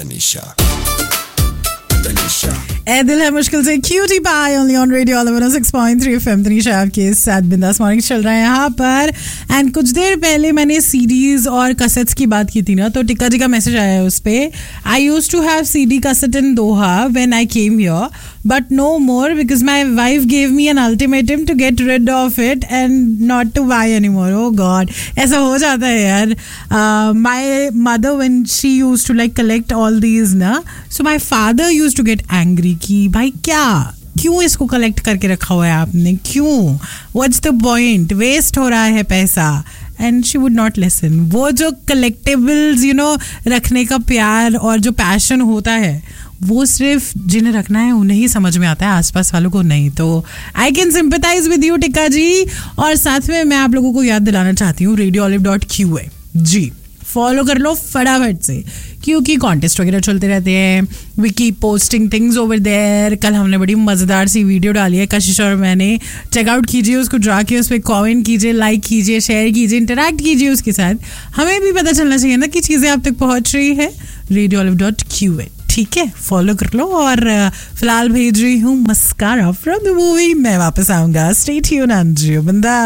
Tanisha. ए दिल है मुश्किल से cutie pie only on radio 106.3 FM Tanisha आपके साथ बिंदास मॉर्निंग चल रहा है यहाँ पर. एंड कुछ देर पहले मैंने सीडीज और कैसेट्स की बात की थी ना, तो टिक्का जी का मैसेज आया है उस पे. I used to have CD cassette in Doha when I came here, but no more because my wife gave me an ultimatum to get rid of it and not to buy anymore. Oh God, ऐसा हो जाता है यार. My mother, when she used to like collect all these ना, so my father used to get angry कि भाई क्यों इसको कलेक्ट करके रखा हुआ है आपने, क्यों, व्हाट्स द पॉइंट, वेस्ट हो रहा है पैसा. And she would not listen. वो जो कलेक्टेबल्स रखने का प्यार और जो पैशन होता है वो सिर्फ जिन्हें रखना है उन्हें ही समझ में आता है, आसपास वालों को नहीं. तो I can sympathise with you tikka जी. और साथ में मैं आप लोगों को याद दिलाना चाहती हूँ radiolive.qa जी फॉलो कर लो फटाफट से, क्योंकि कॉन्टेस्ट वगैरह चलते रहते हैं. We keep posting things over there. कल हमने बड़ी मज़ेदार सी वीडियो डाली है कशिश और मैंने. चेकआउट कीजिए उसको, जाके उस पर कॉमेंट कीजिए, लाइक कीजिए, शेयर कीजिए, इंटरैक्ट कीजिए उसके साथ. हमें भी पता चलना चाहिए ना कि चीज़ें आप तक पहुँच रही है. radiolive.qa ठीक है, फॉलो कर लो. और फिलहाल भेज रही हूँ मस्कारा फ्रॉम द मूवी. मैं वापस आऊँगा. स्टे ट्यून्ड, अंजू बंदा.